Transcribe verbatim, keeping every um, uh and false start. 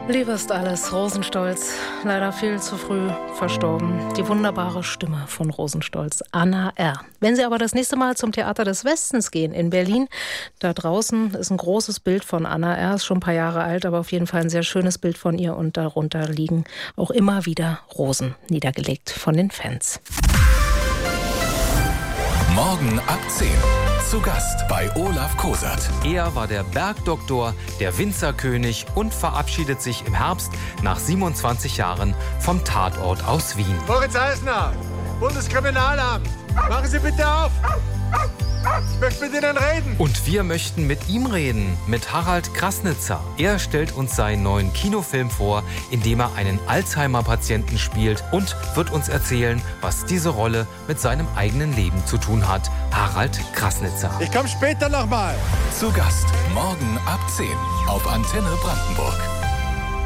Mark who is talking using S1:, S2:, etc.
S1: Liebe ist alles, Rosenstolz, leider viel zu früh verstorben. Die wunderbare Stimme von Rosenstolz, Anna R. Wenn Sie aber das nächste Mal zum Theater des Westens gehen in Berlin, da draußen ist ein großes Bild von Anna R. Ist schon ein paar Jahre alt, aber auf jeden Fall ein sehr schönes Bild von ihr und darunter liegen auch immer wieder Rosen niedergelegt von den Fans.
S2: Morgen ab zehn. Zu Gast bei Olaf Kosert.
S3: Er war der Bergdoktor, der Winzerkönig und verabschiedet sich im Herbst nach siebenundzwanzig Jahren vom Tatort aus Wien.
S4: Moritz Eisner, Bundeskriminalamt, machen Sie bitte auf! Ich möchte mit Ihnen reden.
S3: Und wir möchten mit ihm reden, mit Harald Krasnitzer. Er stellt uns seinen neuen Kinofilm vor, in dem er einen Alzheimer-Patienten spielt und wird uns erzählen, was diese Rolle mit seinem eigenen Leben zu tun hat. Harald Krasnitzer.
S4: Ich komme später nochmal.
S2: Zu Gast morgen ab zehn auf Antenne Brandenburg.